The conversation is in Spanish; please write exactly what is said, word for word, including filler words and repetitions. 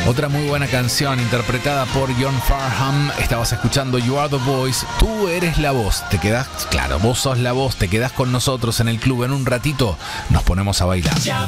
Otra muy buena canción interpretada por John Farnham. Estabas escuchando You Are the Voice. Tú eres la voz. Te quedás, claro, vos sos la voz. Te quedás con nosotros en el club. En un ratito nos ponemos a bailar.